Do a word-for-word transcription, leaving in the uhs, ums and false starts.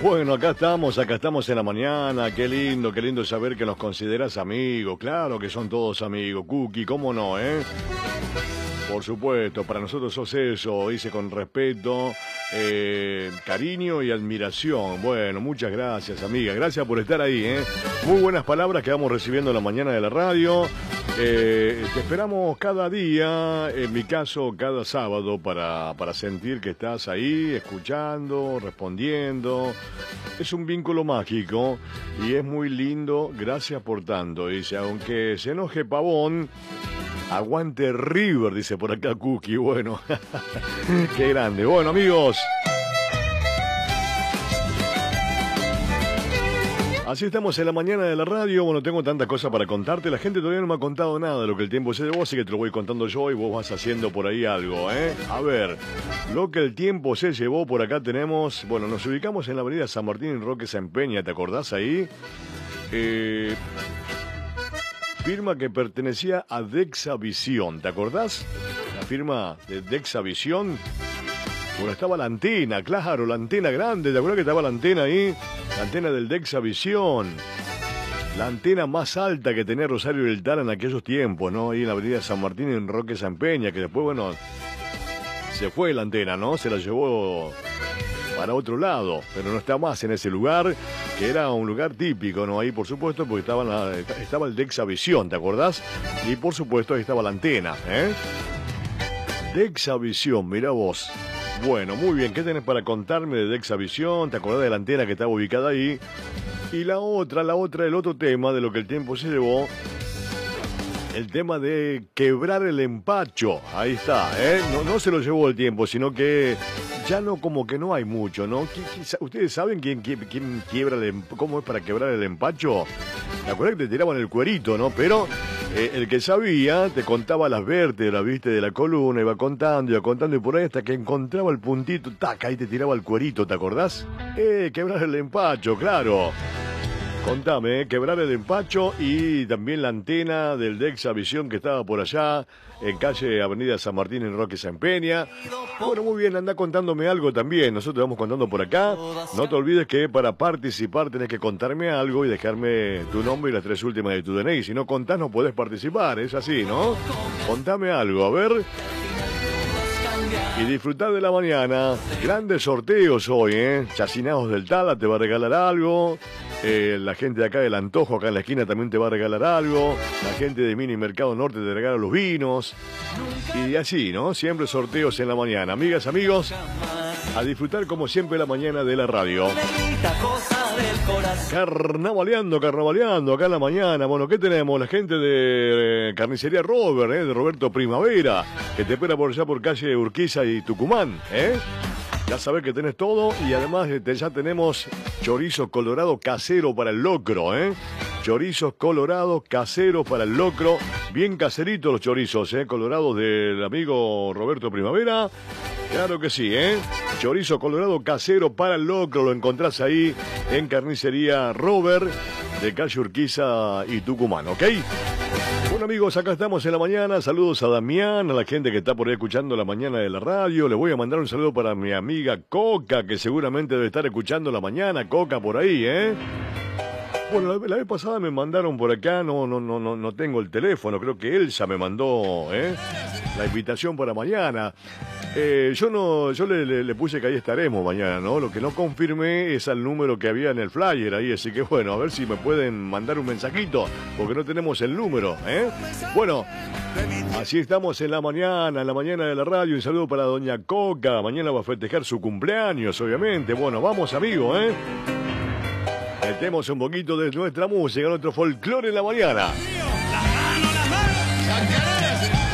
Bueno, acá estamos, acá estamos en la mañana. Qué lindo, qué lindo saber que nos consideras amigos. Claro que son todos amigos. Cookie, ¿cómo no, eh? Por supuesto, para nosotros sos eso, hice con respeto, eh, cariño y admiración. Bueno, muchas gracias, amiga. Gracias por estar ahí, ¿eh? Muy buenas palabras que vamos recibiendo en la mañana de la radio. Eh, te esperamos cada día, en mi caso, cada sábado, para, para sentir que estás ahí, escuchando, respondiendo. Es un vínculo mágico y es muy lindo. Gracias por tanto. Dice, aunque se enoje Pavón, aguante River, dice por acá Cookie. Bueno, qué grande. Bueno, amigos, así estamos en la mañana de la radio. Bueno, tengo tantas cosas para contarte. La gente todavía no me ha contado nada de lo que el tiempo se llevó, así que te lo voy contando yo y vos vas haciendo por ahí algo, ¿eh? A ver, lo que el tiempo se llevó, por acá tenemos... Bueno, nos ubicamos en la avenida San Martín en Roque San Peña, ¿te acordás ahí? Eh... Firma que pertenecía a Dexavisión, ¿te acordás? La firma de Dexavisión. Bueno, estaba la antena, claro, la antena grande, ¿te acuerdas que estaba la antena ahí? La antena del Dexavisión. La antena más alta que tenía Rosario del Tala en aquellos tiempos, ¿no? Ahí en la avenida San Martín en Roque San Peña, que después, bueno, se fue la antena, ¿no? Se la llevó para otro lado, pero no está más en ese lugar, que era un lugar típico, ¿no? Ahí, por supuesto, porque estaba, la, estaba el Dexavisión, ¿te acordás? Y, por supuesto, ahí estaba la antena, ¿eh? Dexavisión, mira vos. Bueno, muy bien, ¿qué tenés para contarme de Dexavisión? ¿Te acordás de la antena que estaba ubicada ahí? Y la otra, la otra, el otro tema de lo que el tiempo se llevó, el tema de quebrar el empacho. Ahí está, ¿eh? No, no se lo llevó el tiempo, sino que ya no, como que no hay mucho, ¿no? ¿Ustedes saben quién, quién, quién quiebra el, cómo es para quebrar el empacho? ¿Te acuerdas que te tiraban el cuerito, no? Pero eh, el que sabía te contaba las vértebras, ¿viste? De la columna, iba contando, iba contando, y por ahí hasta que encontraba el puntito, taca, ahí te tiraba el cuerito, ¿te acordás? Eh, quebrar el empacho, claro. Contame, ¿eh? Quebrar el empacho y también la antena del Dexavisión que estaba por allá, en calle Avenida San Martín en Roque San Peña. Bueno, muy bien, anda contándome algo también. Nosotros vamos contando por acá. No te olvides que para participar tenés que contarme algo y dejarme tu nombre y las tres últimas de tu D N I. Si no contás no podés participar, es así, ¿no? Contame algo, a ver. Y disfrutar de la mañana. Grandes sorteos hoy, ¿eh? Chacinados del Tala te va a regalar algo. Eh, la gente de acá del Antojo, acá en la esquina, también te va a regalar algo. La gente de Mini Mercado Norte te regala los vinos. Y así, ¿no? Siempre sorteos en la mañana. Amigas, amigos, a disfrutar como siempre la mañana de la radio. Carnavaleando, carnavaleando acá en la mañana. Bueno, ¿qué tenemos? La gente de eh, Carnicería Robert, ¿eh? De Roberto Primavera, que te espera por allá por calle Urquiza y Tucumán, ¿eh? Ya sabés que tenés todo y además ya tenemos chorizo colorado casero para el locro, ¿eh? Chorizos colorados caseros para el locro. Bien caseritos los chorizos, ¿eh? Colorados del amigo Roberto Primavera. Claro que sí, ¿eh? Chorizo colorado casero para el locro. Lo encontrás ahí en Carnicería Robert de calle Urquiza y Tucumán, ¿ok? Bueno, amigos, acá estamos en la mañana. Saludos a Damián, a la gente que está por ahí escuchando la mañana de la radio. Le voy a mandar un saludo para mi amiga Coca, que seguramente debe estar escuchando la mañana. Coca por ahí, ¿eh? Bueno, la, la vez pasada me mandaron por acá, no, no, no, no, no tengo el teléfono, creo que Elsa me mandó, ¿eh? La invitación para mañana. Eh, yo no, yo le, le, le puse que ahí estaremos mañana, ¿no? Lo que no confirmé es el número que había en el flyer ahí, así que bueno, a ver si me pueden mandar un mensajito, porque no tenemos el número, ¿eh? Bueno, así estamos en la mañana, en la mañana de la radio. Un saludo para doña Coca, mañana va a festejar su cumpleaños, obviamente. Bueno, vamos, amigo, ¿eh? Metemos un poquito de nuestra música, nuestro folclore en la mañana. La mano, la mano.